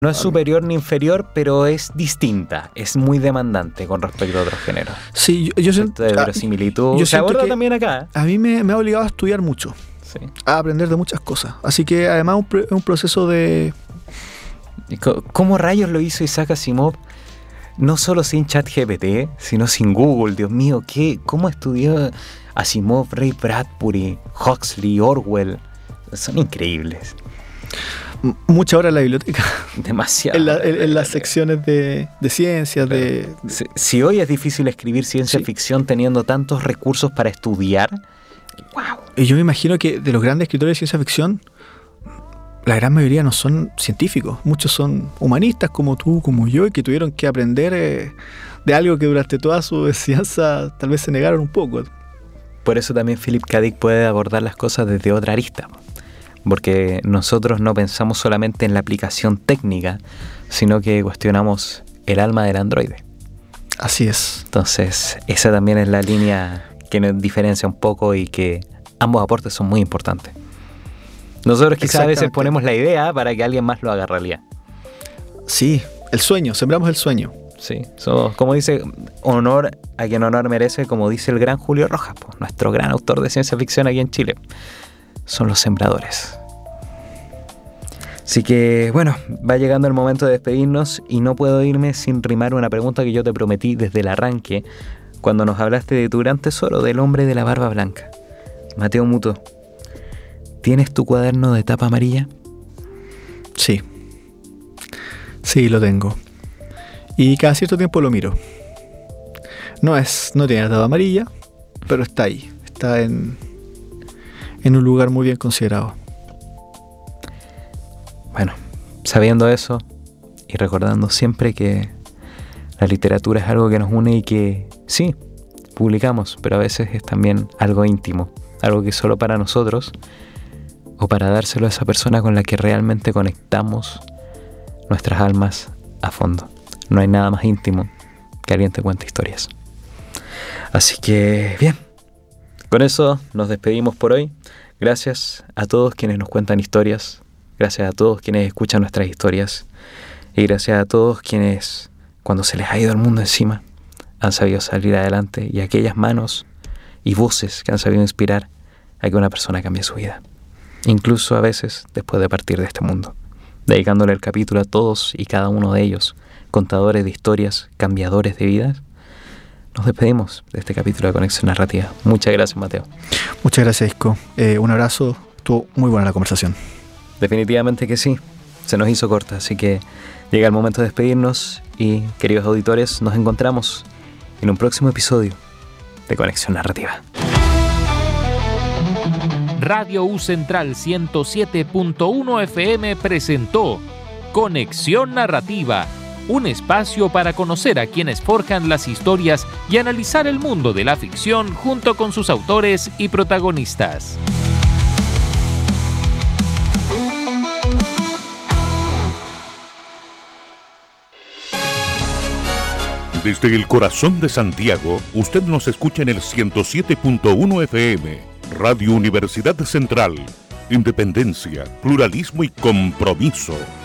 No es superior ni inferior, pero es distinta, es muy demandante con respecto a otros géneros. Sí, yo siento de verosimilitud. Yo se aborda que también acá. A mí me ha obligado a estudiar mucho, sí, a aprender de muchas cosas. Así que además es un proceso de... ¿Cómo rayos lo hizo Isaac Asimov? No solo sin ChatGPT, sino sin Google. Dios mío, ¿cómo estudió Asimov, Ray Bradbury, Huxley, Orwell? Son increíbles. Mucha hora en la biblioteca. Demasiado. En las secciones de ciencias. Claro. Si hoy es difícil escribir ciencia ficción teniendo tantos recursos para estudiar, ¡wow! Y yo me imagino que de los grandes escritores de ciencia ficción, la gran mayoría no son científicos. Muchos son humanistas como tú, como yo, y que tuvieron que aprender de algo que durante toda su enseñanza tal vez se negaron un poco. Por eso también Philip K. Dick puede abordar las cosas desde otra arista. Porque nosotros no pensamos solamente en la aplicación técnica, sino que cuestionamos el alma del androide. Así es. Entonces, esa también es la línea que nos diferencia un poco y que ambos aportes son muy importantes. Nosotros quizás a veces ponemos la idea para que alguien más lo haga realidad. Sí, el sueño, sembramos el sueño. Sí, como dice, honor a quien honor merece, como dice el gran Julio Rojas, nuestro gran autor de ciencia ficción aquí en Chile. Son los sembradores. Así que, bueno, va llegando el momento de despedirnos y no puedo irme sin rimar una pregunta que yo te prometí desde el arranque, cuando nos hablaste de tu gran tesoro, del hombre de la barba blanca. Mateo Muto, ¿tienes tu cuaderno de tapa amarilla? Sí. Sí, lo tengo. Y cada cierto tiempo lo miro. No tiene la tapa amarilla, pero está ahí. Está en un lugar muy bien considerado. Bueno, sabiendo eso y recordando siempre que la literatura es algo que nos une y que sí, publicamos, pero a veces es también algo íntimo, algo que es solo para nosotros o para dárselo a esa persona con la que realmente conectamos nuestras almas a fondo. No hay nada más íntimo que alguien te cuente historias. Así que, bien, con eso nos despedimos por hoy. Gracias a todos quienes nos cuentan historias, gracias a todos quienes escuchan nuestras historias y gracias a todos quienes, cuando se les ha ido el mundo encima, han sabido salir adelante y aquellas manos y voces que han sabido inspirar a que una persona cambie su vida, incluso a veces después de partir de este mundo, dedicándole el capítulo a todos y cada uno de ellos, contadores de historias, cambiadores de vidas. Nos despedimos de este capítulo de Conexión Narrativa. Muchas gracias, Mateo. Muchas gracias, Isco. Un abrazo. Estuvo muy buena la conversación. Definitivamente que sí. Se nos hizo corta, así que llega el momento de despedirnos y, queridos auditores, nos encontramos en un próximo episodio de Conexión Narrativa. Radio U Central 107.1 FM presentó Conexión Narrativa, un espacio para conocer a quienes forjan las historias y analizar el mundo de la ficción junto con sus autores y protagonistas. Desde el corazón de Santiago, usted nos escucha en el 107.1 FM, Radio Universidad Central. Independencia, pluralismo y compromiso.